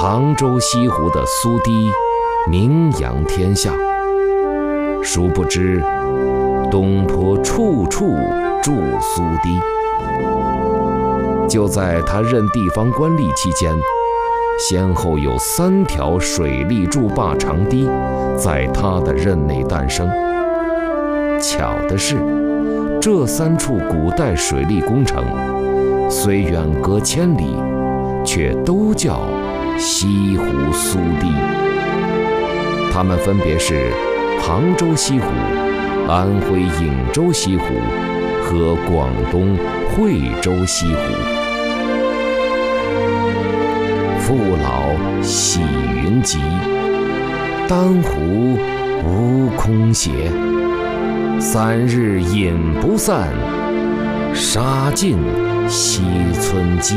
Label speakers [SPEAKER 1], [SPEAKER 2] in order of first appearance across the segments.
[SPEAKER 1] 杭州西湖的苏堤名扬天下。殊不知，东坡处处筑苏堤。就在他任地方官吏期间，先后有3条水利筑坝长堤在他的任内诞生。巧的是，这3处古代水利工程虽远隔千里，却都叫西湖苏堤。它们分别是杭州西湖、安徽颍州西湖和广东惠州西湖。父老喜云集，丹湖无空斜。3日饮不散，杀尽西村鸡。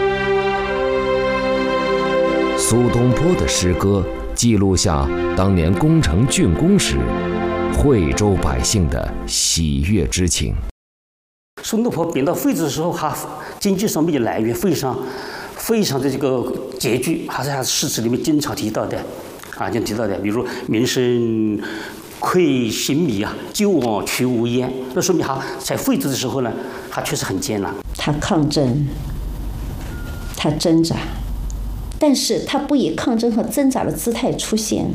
[SPEAKER 1] 苏东坡的诗歌记录下当年工程竣工时惠州百姓的喜悦之情。
[SPEAKER 2] 苏东坡贬到惠州的时候，他经济上面的来源非常的这个拮据，还是他诗词里面经常提到的，比如民生愧行米啊，救往去无烟。那说明他在惠州的时候呢，他确实很艰难。
[SPEAKER 3] 他抗争，他挣扎，但是他不以抗争和挣扎的姿态出现。